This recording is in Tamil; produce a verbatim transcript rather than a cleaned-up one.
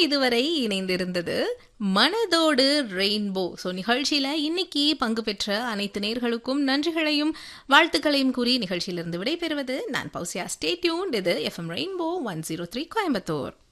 இதுவரை இணைந்திருந்தது மனதோடு ரெயின்போ. ஸோ நிகழ்ச்சியில் இன்னைக்கு பங்கு பெற்ற அனைத்து நேர்களுக்கும் நன்றிகளையும் வாழ்த்துக்களையும் கூறி நிகழ்ச்சியிலிருந்து விடைபெறுவது நான் பௌசியா. Stay tuned. இது FM rainbow one zero three Coimbatore.